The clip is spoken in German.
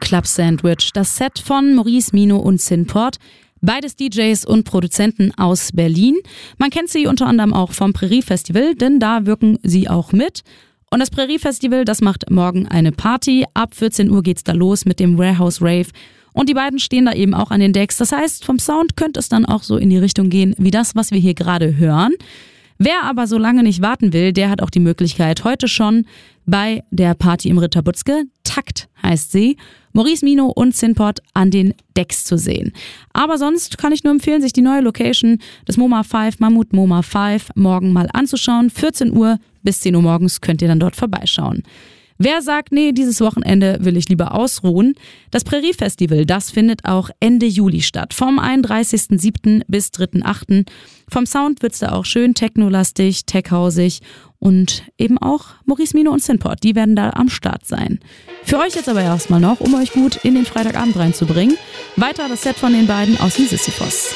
Club Sandwich, das Set von Maurice Mino und Cinport. Beides DJs und Produzenten aus Berlin. Man kennt sie unter anderem auch vom Prärie Festival, denn da wirken sie auch mit. Und das Prärie Festival, das macht morgen eine Party. Ab 14 Uhr geht's da los mit dem Warehouse Rave. Und die beiden stehen da eben auch an den Decks. Das heißt, vom Sound könnte es dann auch so in die Richtung gehen, wie das, was wir hier gerade hören. Wer aber so lange nicht warten will, der hat auch die Möglichkeit, heute schon bei der Party im Ritter Butzke, Takt heißt sie, Maurice Mino und Cinport an den Decks zu sehen. Aber sonst kann ich nur empfehlen, sich die neue Location des MoMA 5, Mammut MoMA 5, morgen mal anzuschauen. 14 Uhr bis 10 Uhr morgens könnt ihr dann dort vorbeischauen. Wer sagt, nee, dieses Wochenende will ich lieber ausruhen? Das Prärie Festival, das findet auch Ende Juli statt. Vom 31.07. bis 3.08. Vom Sound wird's da auch schön technolastig, techhausig und eben auch Maurice Mino und Cinport, die werden da am Start sein. Für euch jetzt aber erstmal noch, um euch gut in den Freitagabend reinzubringen, weiter das Set von den beiden aus dem Sisyphos.